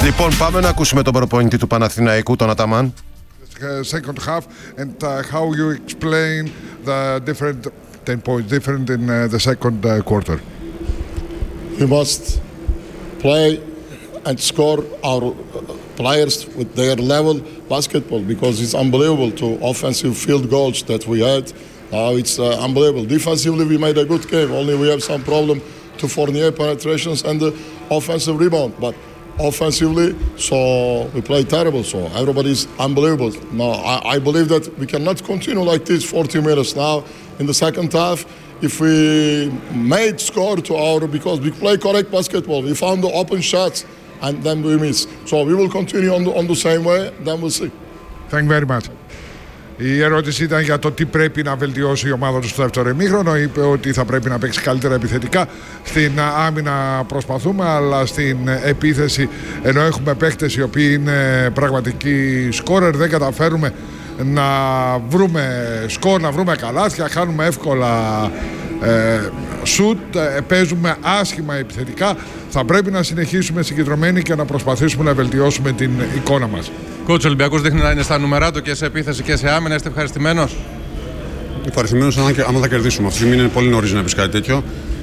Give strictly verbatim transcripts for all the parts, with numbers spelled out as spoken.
Λοιπόν, πάμε να ακούσουμε τον προπονητή του Παναθηναϊκού, τον Αταμάν. Second half and uh, how you explain the different ten points different in uh, the second uh, quarter. We must play and score our players with their level basketball because it's unbelievable to offensive field goals that we had. Now uh, it's uh, unbelievable. Defensively we made a good game. Only we have some problem to Fournier penetrations and the offensive rebound, but offensively, so we play terrible. So everybody's unbelievable. Now I, I believe that we cannot continue like this forty minutes now. In the second half, if we made score to our, because we play correct basketball, we found the open shots and then we miss. So we will continue on the, on the same way. Then we'll see. Thank you very much. Η ερώτηση ήταν για το τι πρέπει να βελτιώσει η ομάδα του στο δεύτερο ημίχρονο. Είπε ότι θα πρέπει να παίξει καλύτερα επιθετικά. Στην άμυνα προσπαθούμε, αλλά στην επίθεση, ενώ έχουμε παίκτες οι οποίοι είναι πραγματικοί σκόρερ, δεν καταφέρουμε να βρούμε σκορ, να βρούμε καλάθια, χάνουμε εύκολα ε, σουτ, ε, παίζουμε άσχημα επιθετικά. Θα πρέπει να συνεχίσουμε συγκεντρωμένοι και να προσπαθήσουμε να βελτιώσουμε την εικόνα μας. Κόουτς, ο Ολυμπιακός δείχνει να είναι στα νούμερά του και σε επίθεση και σε άμυνα. Είστε ευχαριστημένος? Ευχαριστημένος, άμα θα κερδίσουμε. Αυτή τη στιγμή είναι πολύ νωρίς να πεις κάτι τέτοιο.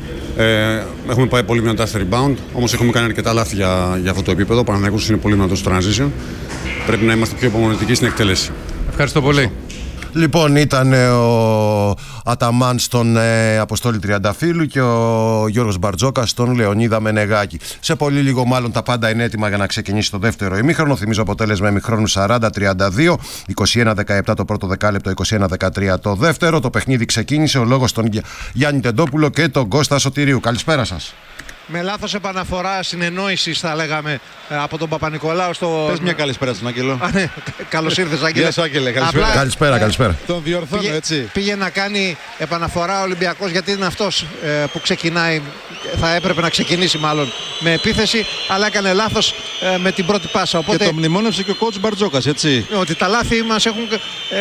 Ε, έχουμε πάει πολύ δυνατά στα rebound, όμως έχουμε κάνει αρκετά λάθη για, για αυτό το επίπεδο. Ο Παναθηναϊκός είναι πολύ δυνατός στο transition. Πρέπει να είμαστε πιο υπομονετικοί στην εκτέλεση. Ευχαριστώ πολύ. Λοιπόν, ήταν ο Αταμάν στον ε, Αποστόλη Τριανταφύλου και ο Γιώργος Μπαρτζόκας στον Λεωνίδα Μενεγάκη. Σε πολύ λίγο μάλλον τα πάντα είναι έτοιμα για να ξεκινήσει το δεύτερο ημίχρονο. Θυμίζω αποτέλεσμα ημιχρόνου σαράντα τριάντα δύο, είκοσι ένα δεκαεπτά το πρώτο δεκάλεπτο, είκοσι ένα δεκατρία το δεύτερο. Το παιχνίδι ξεκίνησε, ο λόγος στον Γιάννη Τεντόπουλο και τον Κώστα Σωτηρίου. Καλησπέρα σας. Με λάθος επαναφορά συνεννόησης, θα λέγαμε, από τον Παπα-Νικολάου στο... Πες μια καλησπέρα στον Άγγελο. Α, ναι. Καλώς ήρθες, Άγγελε. Γεια σου, Άγγελε. Καλησπέρα. Απλά, καλησπέρα, καλησπέρα. Τον διορθώνω, πήγε, έτσι. Πήγε να κάνει επαναφορά ο Ολυμπιακός, γιατί είναι αυτός ε, που ξεκινάει, θα έπρεπε να ξεκινήσει μάλλον με επίθεση, αλλά έκανε λάθος ε, με την πρώτη πάσα. Οπότε, και το μνημόνευσε και ο coach Μπαρτζόκας, έτσι. Ότι τα λάθη μας έχουν, ε,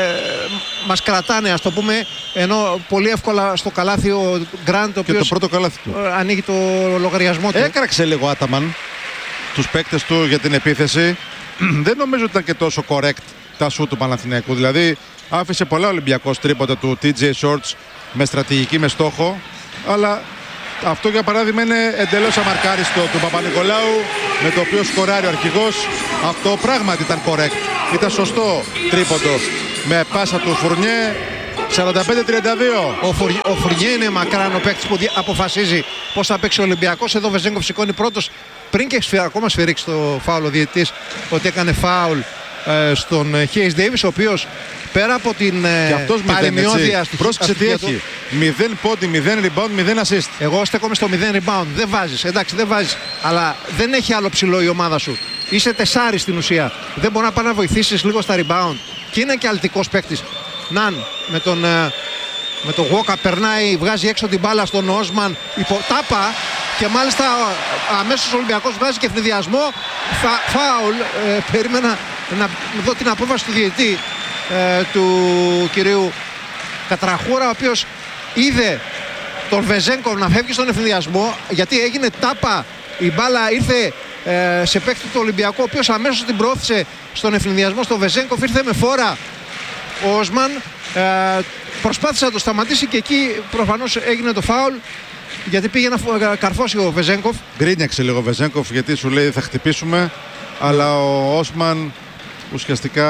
μας κρατάνε, ας το πούμε, ενώ πολύ εύκολα στο καλάθι ο Γκραντ, ο οποίος και το πρώτο καλάθι του ε, ανοίγει το λογαριασμό του. Έκραξε λίγο Άταμαν τους παίκτες του για την επίθεση. Δεν νομίζω ότι ήταν και τόσο correct τα σου του Παναθηναϊκού. Δηλαδή άφησε πολλά Ολυμπιακός τρίποτα του τι τζέι Shorts με στρατηγική, με στόχο. Αλλά αυτό για παράδειγμα είναι εντελώς αμαρκάριστο του Παπα-Νικολάου, με το οποίο σκοράρει ο αρχηγός. Αυτό πράγματι ήταν correct. Ήταν σωστό τρίποντο με πάσα του Φουρνιέ. σαράντα πέντε τριάντα δύο. Ο, Φουρ, ο Φουρνιέ είναι μακράν ο παίκτης που αποφασίζει πώς θα παίξει ο Ολυμπιακός. Εδώ ο Βεζέγκοφ σηκώνει πρώτος, πριν και σφυρα, ακόμα σφυρίξει το φάουλ ο διαιτητής, ότι έκανε φάουλ ε, στον Χέις Ντέιβις, ο οποίος πέρα από την ε, παρημιώδια στοιχεία. Πρόσεξε τι έχει. μηδέν πόντι, μηδέν rebound, μηδέν assist. Εγώ στέκομαι στο μηδέν rebound. Δεν βάζεις, εντάξει, δεν βάζεις. Αλλά δεν έχει άλλο ψηλό η ομάδα σου. Είσαι τεσάρι στην ουσία. Δεν μπορεί να πάει να βοηθήσεις λίγο στα rebound. Και είναι και αλτικός παίκτης. Ναν με τον, με τον Γουόκα περνάει, βγάζει έξω την μπάλα στον Όσμαν, υπό τάπα, και μάλιστα αμέσως ο Ολυμπιακός βγάζει και ευνηδιασμό. Φα, φάουλ, ε, περίμενα να δω την απόφαση του διαιτητή, ε, του κυρίου Κατραχούρα, ο οποίος είδε τον Βεζέγκοφ να φεύγει στον ευνηδιασμό, γιατί έγινε τάπα, η μπάλα ήρθε ε, σε παίκτη του Ολυμπιακού, ο οποίος αμέσως την προώθησε στον ευνηδιασμό. Στο Βεζέγκοφ ήρθε με φόρα ο Όσμαν, ε, προσπάθησε να το σταματήσει και εκεί προφανώς έγινε το φάουλ, γιατί πήγε να καρφώσει ο Βεζέγκοφ. Γκρίνιαξε λίγο ο Βεζέγκοφ, γιατί σου λέει θα χτυπήσουμε, αλλά ο Όσμαν ουσιαστικά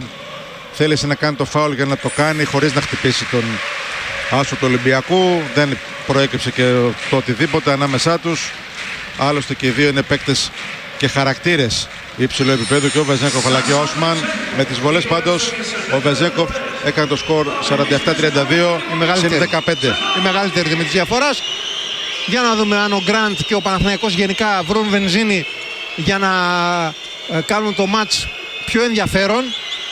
θέλησε να κάνει το φάουλ για να το κάνει χωρίς να χτυπήσει τον άσο του Ολυμπιακού. Δεν προέκυψε και το οτιδήποτε ανάμεσά τους. Άλλωστε και οι δύο είναι παίκτες και χαρακτήρες υψηλό επίπεδο, και ο Βεζέγκοφ αλλά και ο Όσμαν. Με τις βολές πάντως ο Βεζέγκοφ έκανε το σκορ σαράντα επτά τριάντα δύο, συν δεκαπέντε. Η μεγαλύτερη τιμή της διαφοράς. Για να δούμε αν ο Γκραντ και ο Παναθηναϊκός γενικά βρουν βενζίνη για να ε, κάνουν το μάτς πιο ενδιαφέρον.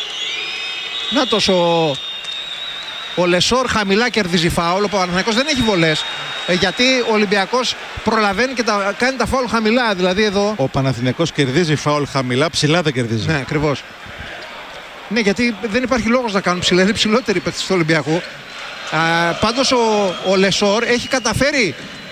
Νάτος ο, ο Λεσόρ χαμηλά κερδίζει φάουλ. Ο Παναθηναϊκός δεν έχει βολές, ε, γιατί ο Ολυμπιακός προλαβαίνει και τα, κάνει τα φάουλ χαμηλά. Δηλαδή εδώ ο Παναθηναϊκός κερδίζει φάουλ χαμηλά, ψηλά δεν κερδίζει. Ναι, ακριβώς. Ναι, γιατί δεν υπάρχει λόγος να κάνουν ψηλά, είναι ψηλότεροι παίκτες του Ολυμπιακού. Α, πάντως ο, ο Λεσόρ έχει καταφέρει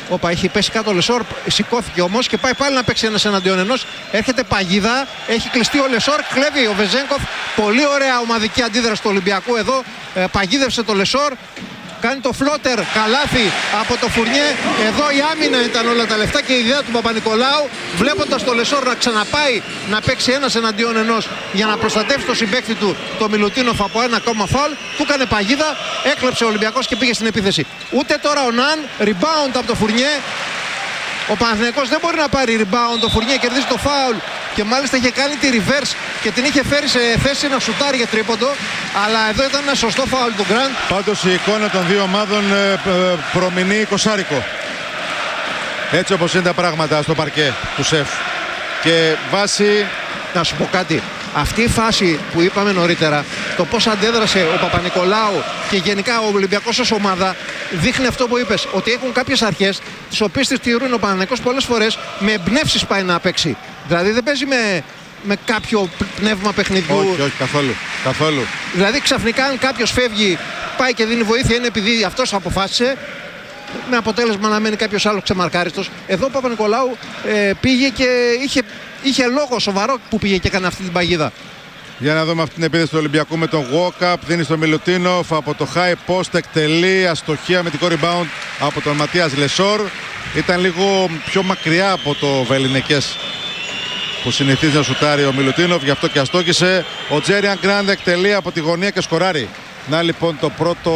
Όπα, έχει πέσει κάτω ο Λεσόρ, σηκώθηκε όμως και πάει πάλι να παίξει ένας εναντίον ενός. Έρχεται παγίδα, έχει κλειστεί ο Λεσόρ, κλέβει ο Βεζένκοφ. Πολύ ωραία ομαδική αντίδραση του Ολυμπιακού εδώ. Ε, παγίδευσε το Λεσόρ. Κάνει το φλότερ, καλάθι από το Φουρνιέ. Εδώ η άμυνα ήταν όλα τα λεφτά και η ιδέα του Παπα-Νικολάου, βλέποντας το Λεσόρ να ξαναπάει να παίξει ένας εναντίον ενός για να προστατεύσει το συμπαίκτη του, το Μιλουτίνοφ, από ένα ακόμα φάουλ. Του έκανε παγίδα, έκλεψε ο Ολυμπιακός και πήγε στην επίθεση. Ούτε τώρα ο Ναν, rebound από το Φουρνιέ. Ο Παναθηναϊκός δεν μπορεί να πάρει rebound, το Φουρνιέ κερδίζει το φάουλ και μάλιστα είχε κάνει τη reverse και την είχε φέρει σε θέση να σουτάρει για τρίποντο, αλλά εδώ ήταν ένα σωστό φάουλ του Γκραντ. Πάντως η εικόνα των δύο ομάδων ε, ε, προμηνεί εικοσάρικο. Έτσι όπως είναι τα πράγματα στο παρκέ του ΣΕΦ. Και βάσει... Να σου πω κάτι. Αυτή η φάση που είπαμε νωρίτερα, το πώς αντέδρασε ο Παπα-Νικολάου και γενικά ο Ολυμπιακός ως ομάδα, δείχνει αυτό που είπες, ότι έχουν κάποιες αρχές τις οποίες τις τηρούν ο Παναθηναϊκός πολλές φορές με εμπνεύσεις πάει να παίξει. Δηλαδή δεν παίζει με, με κάποιο πνεύμα παιχνιδιού. Όχι, όχι, καθόλου, καθόλου. Δηλαδή ξαφνικά αν κάποιος φεύγει, πάει και δίνει βοήθεια, είναι επειδή αυτός αποφάσισε, με αποτέλεσμα να μένει κάποιος άλλος ξεμαρκάριστος. Εδώ ο Παπα-Νικολάου ε, πήγε και είχε, είχε λόγο σοβαρό που πήγε και έκανε αυτή την παγίδα. Για να δούμε αυτή την επίθεση του Ολυμπιακού με τον Γουόκαπ. Δίνει στο Μιλουτίνοφ από το high post, εκτελεί αστοχία με την rebound από τον Ματίας Λεσόρ. Ήταν λίγο πιο μακριά από το Βεληνικές που συνηθίζει να σουτάρει ο Μιλουτίνοφ, γι' αυτό και αστόχησε. Ο Τζέριαν Γκραντ εκτελεί από τη γωνία και σκοράρει. Να λοιπόν το πρώτο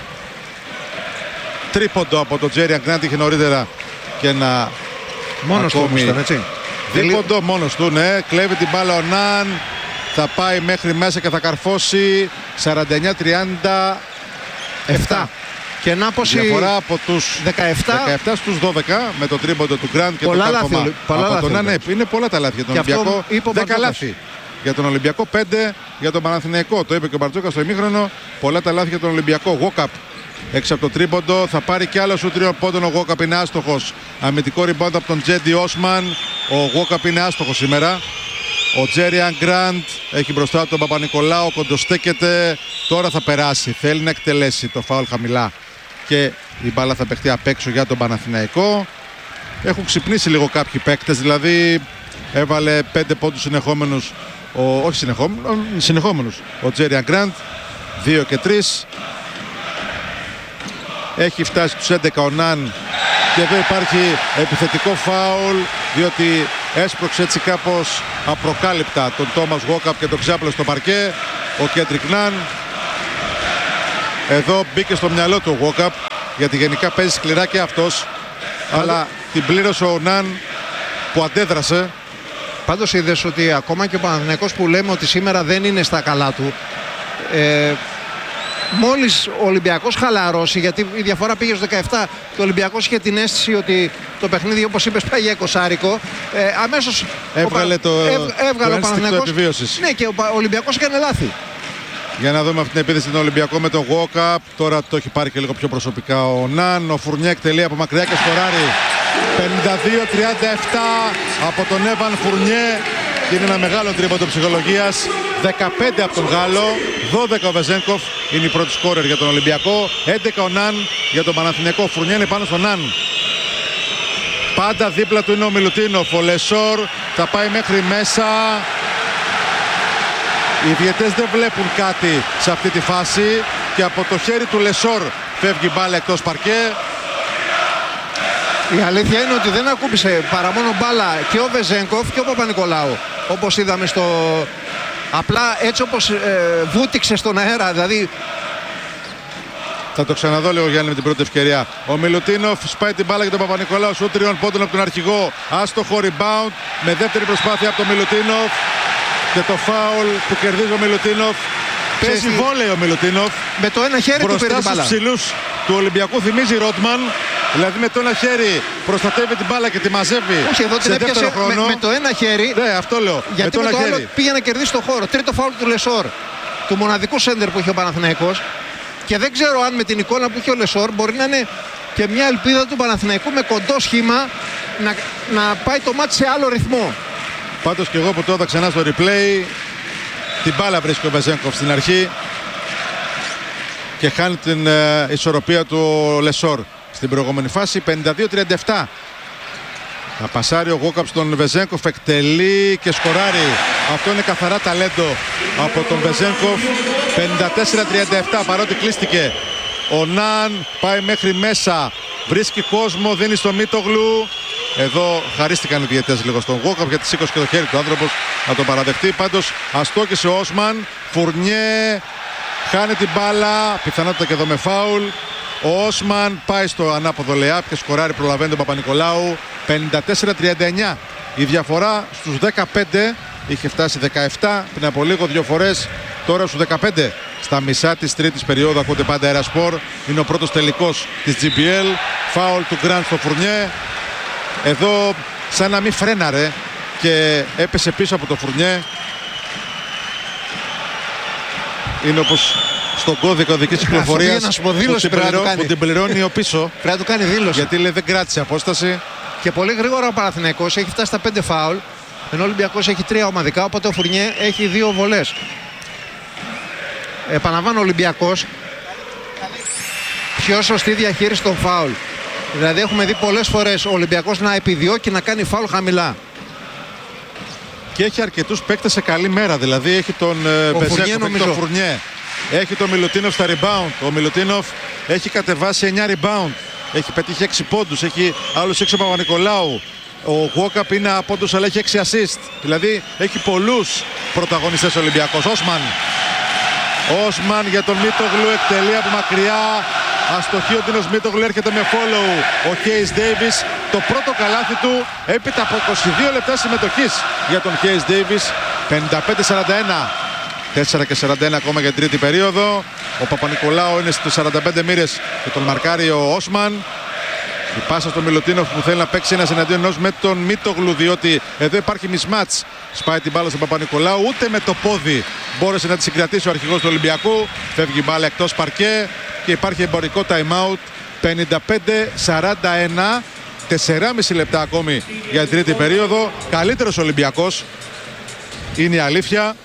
τρίποντο από τον Τζέριαν Γκραντ, είχε νωρίτερα και ένα μόνος ακόμη του ήταν, έτσι. δίποντο, μόνος του, ναι. Κλέβει την μπάλα ο Ναν, θα πάει μέχρι μέσα και θα καρφώσει. Σαράντα εννιά τριάντα επτά. Και να πως η διαφορά από τους δεκαεπτά, δεκαεπτά στους δώδεκα με το τρίποντο του Γκραντ και πολλά το λάθη, κάρφωμα πολλά από λάθη, τον Ναν. Είναι πολλά τα λάθη για τον Ολυμπιακό. δέκα λάθη για τον Ολυμπιακό, πέντε για τον Παναθηναϊκό. Το είπε και ο Μπαρτζόκας στο ημίχρονο. Πολλά τα λάθη για τον Ολυμπιακό. Γουόκαπ έξω από το τρίποντο, θα πάρει και άλλο σου τριών πόντων. Ο Γουόκαπ είναι άστοχος. Αμυντικό rebound από τον Τζέντι Όσμαν. Ο Γουόκαπ είναι άστοχος σήμερα. Ο Τζέριαν Γκραντ έχει μπροστά τον Παπα-Νικολάου, κοντοστέκεται. Τώρα θα περάσει. Θέλει να εκτελέσει το φάουλ χαμηλά. Και η μπάλα θα παιχτεί απ' έξω για τον Παναθηναϊκό. Έχουν ξυπνήσει λίγο κάποιοι παίκτες, δηλαδή έβαλε πέντε πόντους συνεχόμενους. Ο, όχι συνεχόμενους, συνεχόμενους. Ο Τζέριαν Γκραντ, δύο και τρεις. Έχει φτάσει τους έντεκα ο Ναν και εδώ υπάρχει επιθετικό φάουλ, διότι έσπρωξε έτσι κάπως απροκάλυπτα τον Τόμας Γουόκαπ και τον ξάπλωσε στο παρκέ ο Κέντρικ Ναν. Εδώ μπήκε στο μυαλό του ο Γουόκαπ, γιατί γενικά παίζει σκληρά και αυτός, αλλά την πλήρωσε ο Ναν που αντέδρασε. Πάντως είδες ότι ακόμα και ο Παναθηναϊκός που λέμε ότι σήμερα δεν είναι στα καλά του, ε, μόλις ο Ολυμπιακός χαλαρώσει, γιατί η διαφορά πήγε στους δεκαεπτά και ο Ολυμπιακός είχε την αίσθηση ότι το παιχνίδι, όπως είπες, πάει για εικοσάρικο, ε, αμέσως έβγαλε το, έβ, έβγαλε το ο Παναθηναϊκός επιβίωσης. Ναι, και ο, ο Ολυμπιακός έκανε λάθη. Για να δούμε αυτή την επίθεση τον Ολυμπιακό με τον Γουόκαπ. Τώρα το έχει πάρει και λίγο πιο προσωπικά ο Ναν. Ο Φουρνιέ εκτελεί από μακριά και σκοράρει. πενήντα δύο τριάντα επτά από τον Έβαν Φουρνιέ. Και είναι ένα μεγάλο τρίποντο ψυχολογίας. δεκαπέντε από τον Γάλλο, δώδεκα ο Βεζένκοφ. Είναι η πρώτη σκόρερ για τον Ολυμπιακό. έντεκα ο Ναν για τον Παναθηναϊκό. Φουρνιέ είναι πάνω στον Ναν. Πάντα δίπλα του είναι ο Μιλουτίνοφ. Ο Λεσόρ θα πάει μέχρι μέσα. Οι διαιτές δεν βλέπουν κάτι σε αυτή τη φάση και από το χέρι του Λεσόρ φεύγει μπάλα εκτός παρκέ. Η αλήθεια είναι ότι δεν ακούμπησε παρά μόνο μπάλα και ο Βεζένκοφ και ο Παπα-Νικολάου, όπως είδαμε στο... Απλά έτσι όπως ε, βούτυξε στον αέρα, δηλαδή... Θα το ξαναδώ λίγο Γιάννη με την πρώτη ευκαιρία. Ο Μιλουτίνοφ σπάει την μπάλα για τον Παπα-Νικολάου, σου τριών πόντων από τον αρχηγό. Άστοχο rebound με δεύτερη προσπάθεια από τον Μιλουτίνοφ. Και το φάουλ που κερδίζει ο Μιλουτίνοφ. Παίζει βόλεϊ ο Μιλουτίνοφ. Με το ένα χέρι του πήρε την μπάλα. Μπροστά στους ψηλούς του Ολυμπιακού θυμίζει Ρότμαν. Δηλαδή με το ένα χέρι προστατεύει την μπάλα και τη μαζεύει. Όχι, εδώ την έπιασε με, με το ένα χέρι. Ναι, αυτό λέω. Γιατί με το, με το άλλο πήγε να κερδίσει το χώρο. Τρίτο φάουλ του Λεσόρ. Του μοναδικού σέντερ που είχε ο Παναθηναϊκός. Και δεν ξέρω αν με την εικόνα που είχε ο Λεσόρ μπορεί να είναι και μια ελπίδα του Παναθηναϊκού με κοντό σχήμα να, να πάει το μάτι σε άλλο ρυθμό. Πάντως και εγώ που το είδα ξανά στο replay, την μπάλα βρίσκει ο Βεζένκοφ στην αρχή και χάνει την ε, ισορροπία του Λεσόρ. στην προηγούμενη φάση. πενήντα δύο τριάντα επτά. Θα πασάρει ο Γουόκαπ στον Βεζένκοφ, εκτελεί και σκοράρει. Αυτό είναι καθαρά ταλέντο από τον Βεζένκοφ. πενήντα τέσσερα τριάντα επτά, παρότι κλείστηκε. Ο Ναν πάει μέχρι μέσα, βρίσκει κόσμο, δίνει στο Μίτογλου. Εδώ χαρίστηκαν οι διαιτητές λίγο στον Γουόκαπ γιατί σήκωσε και το χέρι του άνθρωπος να τον παραδεχτεί. Πάντως αστόκησε ο Όσμαν. Φουρνιέ χάνει την μπάλα, πιθανότητα και εδώ με φάουλ. Ο Όσμαν πάει στο ανάποδο λεάπ και σκοράρει, προλαβαίνει τον Παπα-Νικολάου. πενήντα τέσσερα τριάντα εννιά. Η διαφορά στους δεκαπέντε, είχε φτάσει δεκαεπτά πριν από λίγο, δύο φορές, τώρα στους δεκαπέντε. Στα μισά της τρίτης περίοδου ακούτε πάντα Αερασπορ. Είναι ο πρώτος τελικός της τζι μπι ελ. Φάουλ του Γκραντ στο Φουρνιέ. Εδώ σαν να μην φρέναρε και έπεσε πίσω από το Φουρνιέ. Είναι όπως στον κώδικα οδικής κυκλοφορίας που, που την πληρώνει ο πίσω. Πρέπει να του κάνει δήλωση. Γιατί λέει δεν κράτησε απόσταση. Και πολύ γρήγορα ο Παναθηναϊκός έχει φτάσει στα πέντε φάουλ. Ενώ ο Ολυμπιακός έχει τρία ομαδικά, οπότε ο Φουρνιέ έχει δύο βολές. Επαναλαμβάνω, ο Ολυμπιακός πιο σωστή διαχείριση των φάουλ. Δηλαδή έχουμε δει πολλές φορές ο Ολυμπιακός να επιδιώκει να κάνει φάουλ χαμηλά. Και έχει αρκετούς παίκτες σε καλή μέρα. Δηλαδή έχει τον Βεζένκοφ, έχει τον Φουρνιέ, έχει τον Μιλουτίνοφ στα rebound. Ο Μιλουτίνοφ έχει κατεβάσει εννιά rebound. Έχει πετύχει έξι πόντους, έχει άλλους έξι ο Παπα-Νικολάου. Ο Γουόκαπ είναι απόντους αλλά έχει έξι assist. Δηλαδή έχει πολλούς πρωταγωνιστές ο Ολυμπιακός. Όσμαν. Όσμαν για τον Μίτογλου, εκτελεί από μακριά. Αστοχή ο Ντίνος Μίτογλου, έρχεται με follow ο Χέις Ντέιβις. Το πρώτο καλάθι του έπειτα από είκοσι δύο λεπτά συμμετοχής για τον Χέις Ντέιβις. πενήντα πέντε σαράντα ένα. τέσσερα και σαράντα ένα ακόμα για την τρίτη περίοδο. Ο Παπα-Νικολάου είναι στους σαράντα πέντε μοίρες και τον μαρκάρει ο Όσμαν. Η πάσα στο Μιλουτίνοφ που θέλει να παίξει ένας εναντίον ενός με τον Μίτογλου, διότι εδώ υπάρχει mismatch. Σπάει την μπάλα στον Παπα-Νικολάου, ούτε με το πόδι μπόρεσε να τη συγκρατήσει ο αρχηγός του Ολυμπιακού. Φεύγει η μπάλα εκτός παρκέ και υπάρχει εμπορικό time out. πενήντα πέντε σαράντα ένα. τεσσεράμισι λεπτά ακόμη για την τρίτη περίοδο. Καλύτερος Ολυμπιακός, είναι η αλήθεια.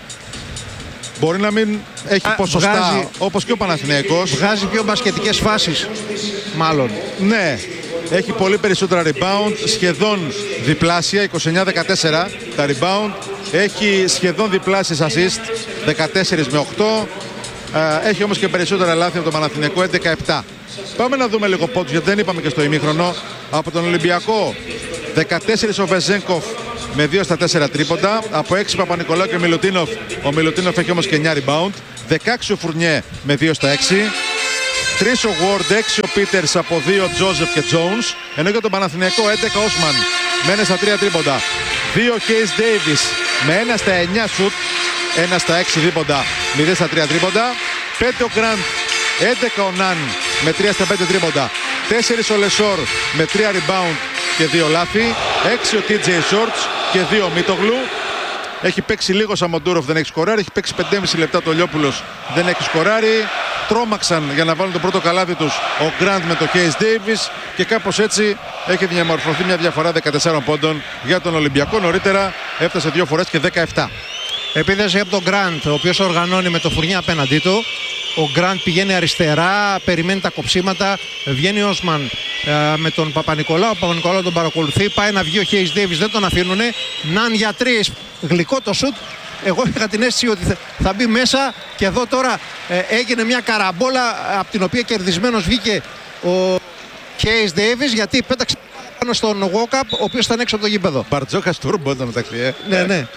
Μπορεί να μην έχει ποσοστά βγάζει, όπως και ο Παναθηναϊκός. Βγάζει πιο μπασκετικές φάσεις μάλλον. Ναι, έχει πολύ περισσότερα rebound, σχεδόν διπλάσια, είκοσι εννιά δεκατέσσερα τα rebound. Έχει σχεδόν διπλάσιες assist, δεκατέσσερα με οκτώ. Έχει όμως και περισσότερα λάθη από τον Παναθηναϊκό, έντεκα επτά. Πάμε να δούμε λίγο πόντους, γιατί δεν είπαμε και στο ημίχρονο. Από τον Ολυμπιακό, δεκατέσσερα ο Βεζένκοφ με δύο στα τέσσερα τρίποντα. Από έξι Παπα-Νικολάου και ο Μιλουτίνοφ. Ο Μιλουτίνοφ έχει όμως και εννιά rebound. δεκαέξι ο Φουρνιέ με δύο στα έξι. τρία ο Γουόρντ, έξι ο Πίτερς από δύο Τζόζεφ και Τζόουνς. Ενώ για τον Παναθηναϊκό έντεκα Όσμαν με ένα στα τρία τρίποντα. δύο Χέις Ντέιβις με ένα στα εννιά σουτ. ένα στα έξι δίποντα, μηδέν στα τρία τρίποντα. πέντε ο Γκραντ, έντεκα ο Ναν με τρία στα πέντε τρίποντα. τέσσερα ο Λεσόρ με τρία rebound και δύο λάθη. έξι ο τι τζέι Shorts και δύο ο Μίτογλου. Έχει παίξει λίγο Σαμοντούροφ, δεν έχει σκοράρει. Έχει παίξει πέντε και μισό λεπτά το Λιόπουλος, δεν έχει σκοράρει. Τρόμαξαν για να βάλουν το πρώτο καλάθι τους ο Γκραντ με το Χέις Ντέιβις και κάπως έτσι έχει διαμορφωθεί μια διαφορά δεκατεσσάρων πόντων για τον Ολυμπιακό. Νωρίτερα έφτασε δύο φορές και δεκαεπτά. Επίδεση από τον Γκραντ, ο οποίος οργανώνει με το Φουρνιέ απέναντί του. Ο Γκραντ πηγαίνει αριστερά, περιμένει τα κοψίματα. Βγαίνει ο Όσμαν ε, με τον Παπα-Νικολάου. Ο Παπα-Νικολάου τον παρακολουθεί. Πάει να βγει ο Χέις Ντέιβις, δεν τον αφήνουνε. Ναν για τρεις, γλυκό το σουτ. Εγώ είχα την αίσθηση ότι θα, θα μπει μέσα και εδώ τώρα ε, έγινε μια καραμπόλα από την οποία κερδισμένος βγήκε ο Χέις Ντέιβις, γιατί πέταξε πάνω στον Γουόκαπ, ο οποίος ήταν έξω από το γήπεδο. Μπαρτζόκας τούρμπο ήταν μεταξύ. Ε. Ναι, ναι.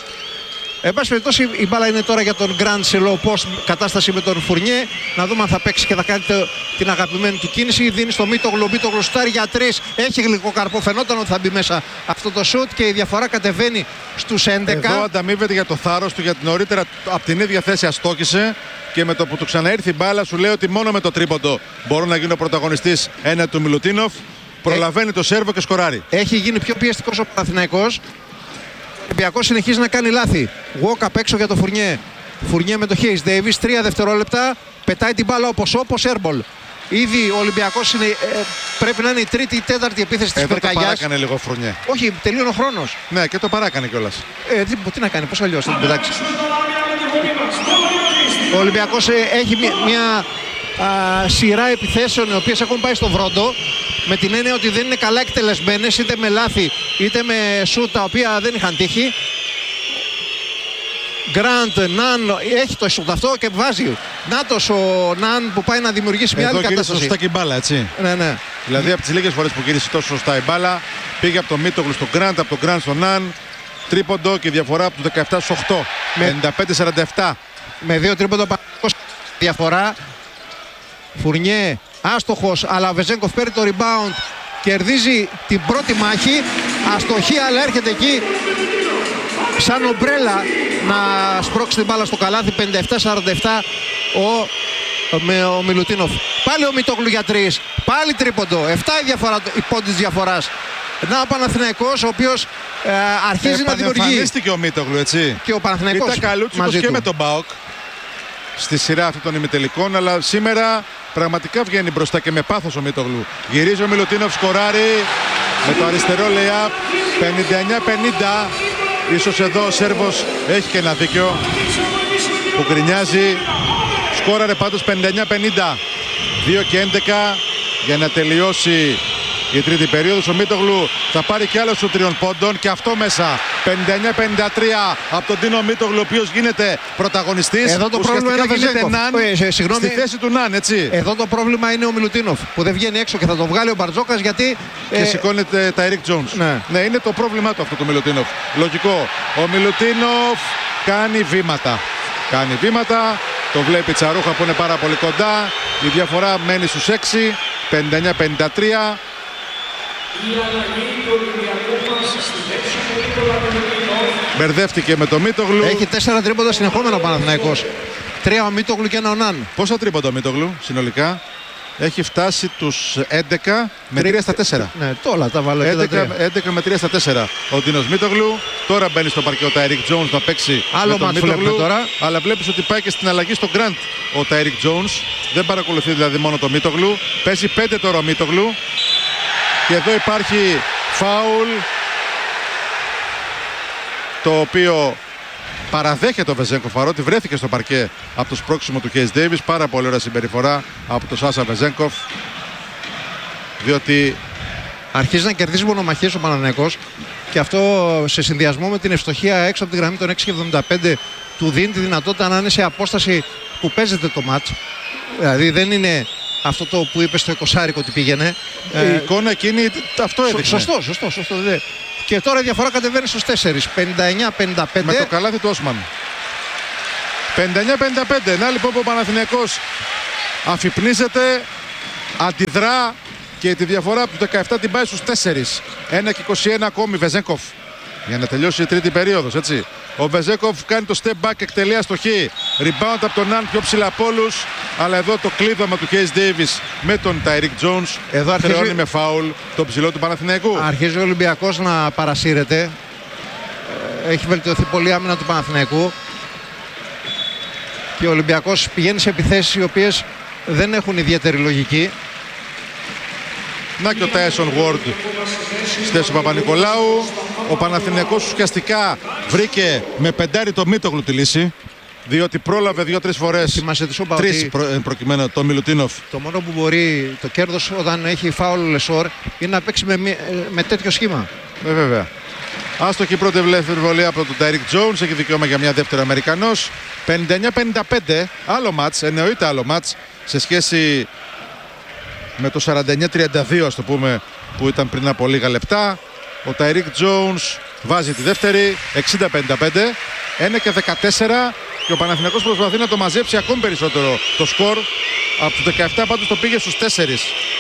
Εν πάση περιπτώσει, η μπάλα είναι τώρα για τον Γκραντ σε low post κατάσταση με τον Φουρνιέ. Να δούμε αν θα παίξει και θα κάνει το, την αγαπημένη του κίνηση. Δίνει στο Μίτογλου. Μίτογλου στάρει για τρεις. Έχει γλυκό καρπό. Φαινόταν ότι θα μπει μέσα αυτό το σουτ και η διαφορά κατεβαίνει στους έντεκα. Εδώ ανταμείβεται για το θάρρος του, γιατί νωρίτερα από την ίδια θέση αστόκησε. Και με το που του ξαναήρθε η μπάλα, σου λέει ότι μόνο με το τρίποντο μπορώ να γίνω πρωταγωνιστής ένα του Μιλουτίνοφ. Προλαβαίνει ε... το σέρβο και σκοράρει. Έχει γίνει πιο πιεστικός ο Παναθηναϊκός. Ο Ολυμπιακός συνεχίζει να κάνει λάθη. Γουόκαπ έξω για το Φουρνιέ. Φουρνιέ με το Χέις Ντέιβις. Τρία δευτερόλεπτα. Πετάει την μπάλα όπως όπως airball. Ήδη ο Ολυμπιακός είναι, ε, πρέπει να είναι η τρίτη ή τέταρτη επίθεση της Πυρκαγιάς. Εδώ το παράκανε λίγο Φουρνιέ. Όχι, τελείωνε ο χρόνος. Ναι, και το παράκανε κιόλας. Ε, τι, τι να κάνει, πώς αλλιώς θα την πετάξει. Ο Ολυμπιακός ε, έχει μια, μια α, σειρά επιθέσεων οι οποίες έχουν πάει στο βρόντο, με την έννοια ότι δεν είναι καλά εκτελεσμένες, είτε με λάθη είτε με σούτ τα οποία δεν είχαν τύχει. Γκραντ, Ναν, έχει το σούτ αυτό και βάζει. Νάτος ο Ναν που πάει να δημιουργήσει μια Εδώ άλλη κατάσταση. σωστά και η μπάλα, έτσι. Ναι, ναι. Δηλαδή από τις λίγες φορές που γύρισε τόσο σωστά η μπάλα, πήγε από το Μίτογλου στον Γκραντ, από τον Γκραντ στον Ναν. Τρίποντο και διαφορά από τους δεκαεπτά στους οκτώ. Με... πενήντα πέντε σαράντα επτά. Με δύο τρίποντο διαφορά. Φουρνιέ άστοχος, αλλά ο Βεζένκοφ παίρνει το rebound, κερδίζει την πρώτη μάχη. Αστοχή, αλλά έρχεται εκεί σαν ομπρέλα να σπρώξει την μπάλα στο καλάθι. Πενήντα επτά σαράντα επτά ο, με ο Μιλουτίνοφ. Πάλι ο Μητόγλου για τρεις. Πάλι τρίποντο. επτά η, διαφορά, η πόντη της διαφοράς. Να ο Παναθηναϊκός, ο οποίος ε, αρχίζει να δημιουργεί. Εμφανίστηκε ο Μήτογλου, έτσι. Και ο Παναθηναϊκός ήταν καλούτσικος και με τον ΠΑΟΚ στη σειρά αυτών των ημιτελικών, αλλά σήμερα πραγματικά βγαίνει μπροστά και με πάθος ο Μήτογλου. Γυρίζει ο Μιλουτίνοφ, σκοράρει με το αριστερό lay-up. πενήντα εννιά πενήντα. Ίσως εδώ ο Σέρβος έχει και ένα δίκιο που γκρινιάζει. Σκόραρε πάντως πενήντα εννιά πενήντα. δύο και έντεκα για να τελειώσει η τρίτη περίοδος. Ο Μήτογλου θα πάρει και άλλο σου τριών πόντων και αυτό μέσα. πενήντα εννιά πενήντα τρία από τον Τίνο Μήτογλου, ο οποίος γίνεται πρωταγωνιστής. Εδώ το πρόβλημα είναι ο γίνεται Ναν ε, συγγνώμη, στη θέση του Ναν, έτσι. Εδώ το πρόβλημα είναι ο Μιλουτίνοφ που δεν βγαίνει έξω και θα το βγάλει ο Μπαρτζόκας, γιατί και ε... σηκώνεται τα Eric Jones. Ναι. ναι, είναι το πρόβλημά του αυτό το Μιλουτίνοφ. Λογικό. Ο Μιλουτίνοφ κάνει βήματα. Κάνει βήματα. Το βλέπει Τσαρούχα που είναι πάρα πολύ κοντά. Η διαφορά μένει στους έξι. πενήντα εννιά πενήντα τρία. Μπερδεύτηκε με το Μήτογλου. Έχει τέσσερα τρίποντα συνεχόμενα ο Παναθηναϊκός. Τρία ο Μήτογλου και ένα ο Ναν. Πόσα τρίποντα ο Μήτογλου συνολικά? Έχει φτάσει τους έντεκα με τρία στα τέσσερα. Ναι, τώρα τα βάλω. έντεκα, έντεκα με τρία στα τέσσερα. Ο Ντίνος Μήτογλου. Τώρα μπαίνει στο παρκέ ο Τάιρικ Τζόουνς να παίξει άλλο με τον Μήτογλου. Τώρα. Αλλά βλέπεις ότι πάει και στην αλλαγή στο Γκραντ ο Τάιρικ Τζόουνς. Δεν παρακολουθεί δηλαδή μόνο το Μήτογλου. Παίζει πέντε τώρα ο Μήτογλου. Και εδώ υπάρχει φάουλ, το οποίο παραδέχεται ο Βεζένκοφ, παρότι βρέθηκε στο παρκέ από το σπρώξιμο του Κέις Ντέιβις. Πάρα πολύ ωραία συμπεριφορά από τον Σάσα Βεζένκοφ, διότι αρχίζει να κερδίζει μονομαχίες ο Παναθηναϊκός και αυτό σε συνδυασμό με την ευστοχία έξω από τη γραμμή των έξι εβδομήντα πέντε του δίνει τη δυνατότητα να είναι σε απόσταση που παίζεται το μάτς. Δηλαδή δεν είναι αυτό το που είπε στο εικοσάρικο ότι πήγαινε. Η ε, εικόνα εκείνη αυτό έδειχνε. Σωστό, σωστό, σωστό. Δε. Και τώρα η διαφορά κατεβαίνει στους τέσσερα. πενήντα εννιά πενήντα πέντε. Με το καλάθι του Όσμαν. πενήντα εννιά πενήντα πέντε. Να λοιπόν που ο Παναθηναϊκός αφυπνίζεται, αντιδρά και τη διαφορά από το δεκαεπτά την πάει στους τέσσερα. ένα και είκοσι ένα ακόμη Βεζένκοφ. Για να τελειώσει η τρίτη περίοδος, έτσι. Ο Βεζέκοφ κάνει το step back, εκτελεί αστοχή. Rebound από τον Ναν, πιο ψηλά από όλους. Αλλά εδώ το κλείδωμα του Κέις Ντέιβις με τον Τάιρικ Τζόουνς. Εδώ αρχίζει... χρεώνει με φάουλ το ψηλό του Παναθηναϊκού. Αρχίζει ο Ολυμπιακός να παρασύρεται. Έχει βελτιωθεί πολύ η άμυνα του Παναθηναϊκού. Και ο Ολυμπιακός πηγαίνει σε επιθέσεις οι οποίες δεν έχουν ιδιαίτερη λογική. Να και ο Τάισον Ward στη θέση του Παπα-Νικολάου. Ο Παναθηναϊκός ουσιαστικά βρήκε με πεντάρι το Μήτογλου τη λύση, διότι πρόλαβε δύο-τρεις φορές, τρεις προ, προκειμένου τον Μιλουτίνοφ. Το μόνο που μπορεί το κέρδος όταν έχει φάουλ ο Λεσόρ είναι να παίξει με, με τέτοιο σχήμα. Ε, βέβαια. Άστοχη πρώτη ελεύθερη βολή από τον Τάιρικ Τζόουνς, έχει δικαίωμα για μια δεύτερη Αμερικανός. πενήντα εννιά πενήντα πέντε, άλλο μάτς, εννοείται άλλο μάτς σε σχέση με το σαράντα εννιά τριάντα δύο, ας το πούμε, που ήταν πριν από λίγα λεπτά. Ο Τάιρικ Τζόουνς βάζει τη δεύτερη, εξήντα πενήντα πέντε, ένα και δεκατέσσερα, και ο Παναθηναϊκός προσπαθεί να το μαζέψει ακόμη περισσότερο το σκορ. Από τους δεκαεπτά πάντως το πήγε στους τέσσερα.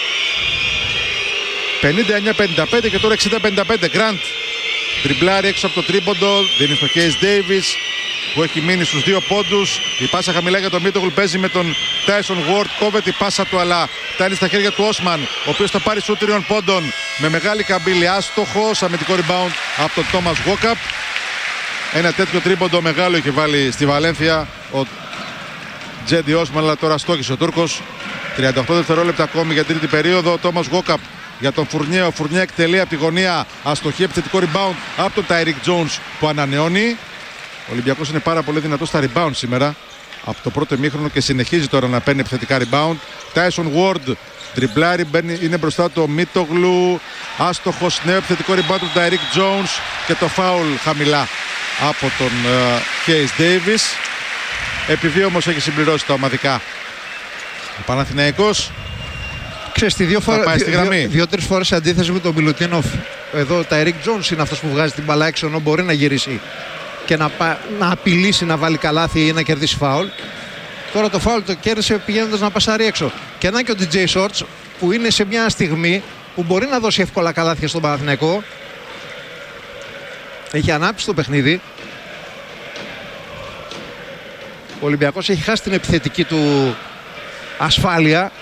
πενήντα εννιά πενήντα πέντε και τώρα εξήντα πενήντα πέντε. Γκραντ τριμπλάρει έξω από το τρίποντο, δίνει στο Κέις Ντέιβις που έχει μείνει στους δύο πόντους. Η πάσα χαμηλά για τον Μίτογλου, παίζει με τον Τάισον Ward, κόβεται η πάσα του αλλά φτάνει στα χέρια του Όσμαν, ο οποίος θα πάρει σου τριών πόντων με μεγάλη καμπύλη, άστοχος, αμυντικό rebound από τον Τόμας Γόκαπ. Ένα τέτοιο τρίποντο μεγάλο είχε βάλει στη Βαλένθια ο Τζέντι Όσμαν, αλλά τώρα στόχισε ο Τούρκος. τριάντα οκτώ δευτερόλεπτα ακόμη για τρίτη περίοδο. Ο Τόμας Γόκαπ για τον Φουρνιέ, ο Φουρνιέ εκτελεί από τη γωνία, αστοχή, επιθετικό rebound από τον Τάιρικ Τζόουνς που ανανεώνει. Ο Ολυμπιακός είναι πάρα πολύ δυνατός στα rebound σήμερα. από το πρώτο ημίχρονο και συνεχίζει τώρα να παίρνει επιθετικά rebound. Tyson Ward τριμπλάρει, μπαίνει, είναι μπροστά του ο Μίτογλου, άστοχος, νέο επιθετικό rebound του Derrick Jones και το φάουλ χαμηλά από τον uh, Case Davis. Επειδή όμως έχει συμπληρώσει τα ομαδικά ο Παναθηναϊκός, ξέρεις, δύο φορές, πάει στη γραμμή. Δύο, δύο-τρεις φορές σε αντίθεση με τον Μιλουτίνοφ, εδώ ο Tyreek Jones είναι αυτός που βγάζει την μπάλα έξω, ενώ μπορεί να γυρίσει και να, να απειλήσει να βάλει καλάθι ή να κερδίσει φάουλ. Τώρα το φάουλ το κέρδισε πηγαίνοντας να πασάρει έξω. Και να και ο ντι τζέι Shorts που είναι σε μια στιγμή που μπορεί να δώσει εύκολα καλάθια στον Παναθηναϊκό. Έχει ανάψει το παιχνίδι. Ο Ολυμπιακός έχει χάσει την επιθετική του ασφάλεια.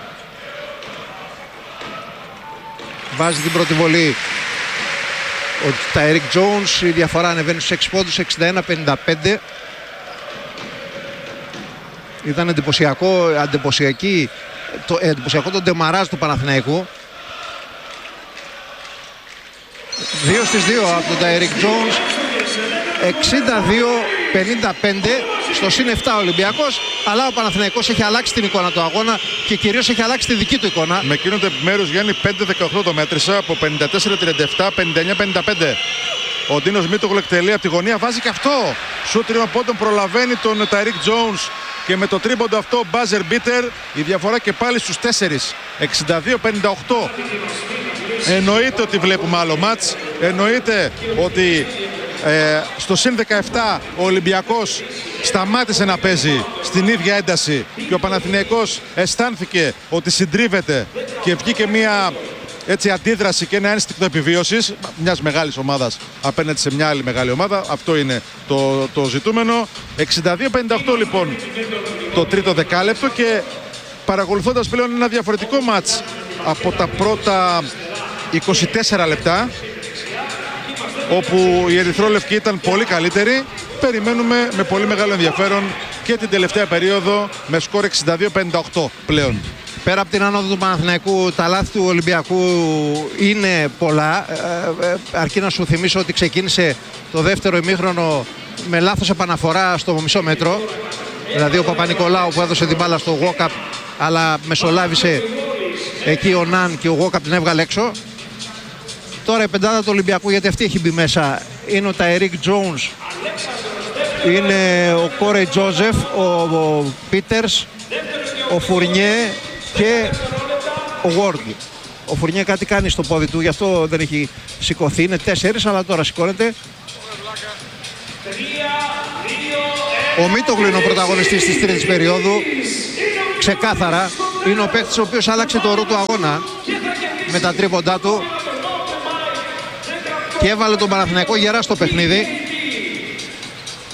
Βάζει την πρώτη βολή ο Tyreek Jones. Η διαφορά ανεβαίνει στους έξι πόντους, εξήντα ένα πενήντα πέντε. Ήταν εντυπωσιακό, εντυπωσιακή, το, εντυπωσιακό το ντεμαράζ του Παναθηναϊκού. Δύο στις δύο από τον Tyreek Jones. εξήντα δύο πενήντα πέντε. Στο συν επτά ο Ολυμπιακός. Αλλά ο Παναθηναϊκός έχει αλλάξει την εικόνα του αγώνα και κυρίως έχει αλλάξει τη δική του εικόνα. Με εκείνο το επιμέρους Γιάννη πέντε δεκαοκτώ το μέτρησα από πενήντα τέσσερα τριάντα επτά, πενήντα εννιά πενήντα πέντε. Ο Ντίνος Μίτογλου εκτελεί από τη γωνία, βάζει και αυτό. Σουτ τριών πόντων, προλαβαίνει τον Tyreek Jones και με το τρίποντο αυτό buzzer beater η διαφορά και πάλι στους τέσσερις. εξήντα δύο πενήντα οκτώ. Εννοείται ότι βλέπουμε άλλο μάτς. Εννοείται ότι ε, στο συν δεκαεπτά ο Ολυμπιακός σταμάτησε να παίζει στην ίδια ένταση και ο Παναθηναϊκός αισθάνθηκε ότι συντρίβεται και βγήκε μια έτσι αντίδραση και ένα ένστικτο επιβίωσης μιας μεγάλης ομάδας απέναντι σε μια άλλη μεγάλη ομάδα. Αυτό είναι το, το ζητούμενο. εξήντα δύο πενήντα οκτώ λοιπόν το τρίτο δεκάλεπτο και παρακολουθώντας πλέον ένα διαφορετικό μάτς από τα πρώτα είκοσι τέσσερα λεπτά όπου η ερυθρόλευκη ήταν πολύ καλύτερη, περιμένουμε με πολύ μεγάλο ενδιαφέρον και την τελευταία περίοδο με σκορ εξήντα δύο πενήντα οκτώ πλέον. Πέρα από την άνοδο του Παναθηναϊκού, τα λάθη του Ολυμπιακού είναι πολλά. Ε, ε, αρκεί να σου θυμίσω ότι ξεκίνησε το δεύτερο ημίχρονο με λάθος επαναφορά στο μισό μέτρο. Δηλαδή ο Παπα-Νικολάου που έδωσε την μπάλα στο walk-up, αλλά μεσολάβησε εκεί ο Ναν και ο walk-up την έβγαλε έξω. Τώρα η πεντάδα του Ολυμπιακού, γιατί αυτή έχει μπει μέσα, είναι ο Tyreek Jones, είναι ο Κόρεϊ Τζόζεφ, ο, ο Πίτερς, ο Φουρνιέ και ο Ward. Ο Φουρνιέ κάτι κάνει στο πόδι του, γι' αυτό δεν έχει σηκωθεί. Είναι τέσσερις, αλλά τώρα σηκώνεται. Ο Μίτογλου είναι ο πρωταγωνιστής της τρίτης περίοδου. Ξεκάθαρα είναι ο παίκτης ο οποίος άλλαξε το ρου του αγώνα με τα τρίποντά του και έβαλε τον Παναθηναϊκό γερά στο παιχνίδι.